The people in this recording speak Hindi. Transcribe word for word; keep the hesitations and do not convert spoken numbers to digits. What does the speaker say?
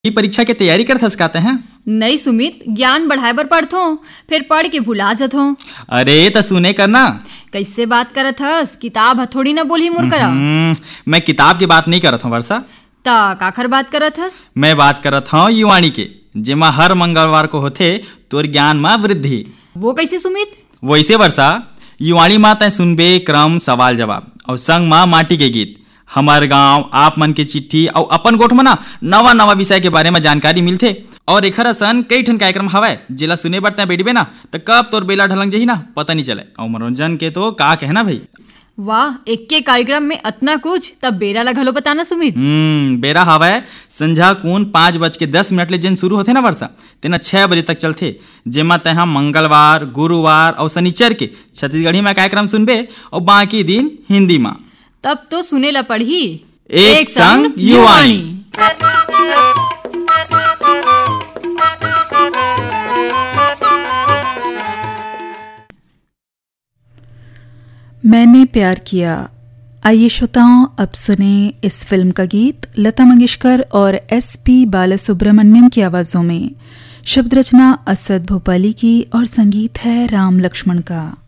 परीक्षा की तैयारी कर थस काते हैं? नहीं सुमित, ज्ञान बढ़ाए बर पढ़थो, फिर पढ़ के भुला जथो। अरे त सुने करना। कैसे बात करत हस? किताब हथोड़ी ना बोली मोर करा। मैं किताब की बात नहीं करत हूँ वर्षा। ता काखर बात करत हस? मैं बात करत हूँ युवाणी के, जेमा हर मंगलवार को होथे तोर ज्ञान में वृद्धि। वो कैसे सुमित? वैसे वर्षा, युवाणी माँ तय सुनबे क्रम सवाल जवाब और संग माँ माटी के गीत, हमार गांव, आप मन के चिट्ठी और अपन गोठ में ना नवा नवा विषय के बारे में जानकारी मिलथे। और एखर असन कई ठन कार्यक्रम हवय जेला सुने बर तय बैठबे ना तो कब तोर बेला ढलंग जही ना पता नहीं चले। और मनोरंजन के तो का कहना भाई। वाह, एक के कार्यक्रम में अतना कुछ, तब बेरा ला घलो बताना सुमित। हम्म बेरा हवय संझा कून पाँच बज के दस मिनट ले जिन शुरू होथे ना वर्षा, तेना छह बजे तक चलथे। जेमा तय मंगलवार, गुरुवार और शनिचर के छत्तीसगढ़ी में कार्यक्रम सुनबे और बाकी दिन हिंदी में। तब तो सुने ला पढ़ी एक, एक संग युवाणी। मैंने प्यार किया। आइए श्रोताओं, अब सुने इस फिल्म का गीत लता मंगेशकर और एस पी बालासुब्रमण्यम की आवाजों में। शब्द रचना असद भोपाली की और संगीत है राम लक्ष्मण का।